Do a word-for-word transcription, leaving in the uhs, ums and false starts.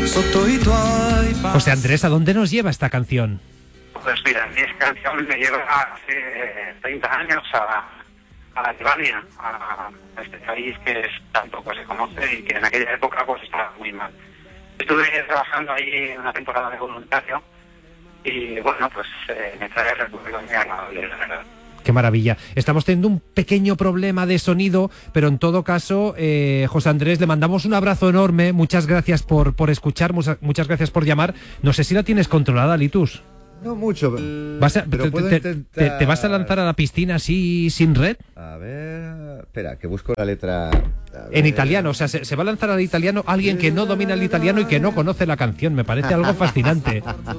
José Andrés, ¿a dónde nos lleva esta canción? Pues mira, esta canción me lleva hace treinta años a, a Albania, a este país que es, tampoco se conoce y que en aquella época pues estaba muy mal. Estuve trabajando ahí una temporada de voluntario y bueno, pues eh, me trae recuerdos muy agradables, la verdad. Qué maravilla. Estamos teniendo un pequeño problema de sonido, pero en todo caso, eh, José Andrés, le mandamos un abrazo enorme. Muchas gracias por, por escuchar, muchas, muchas gracias por llamar. No sé si la tienes controlada, Litus. No mucho, ¿Vas a, pero te, puedo te, intentar... te, ¿Te vas a lanzar a la piscina así sin red? A ver... Espera, que busco la letra... En italiano, o sea, se, se va a lanzar al italiano alguien que no domina el italiano y que no conoce la canción. Me parece algo fascinante.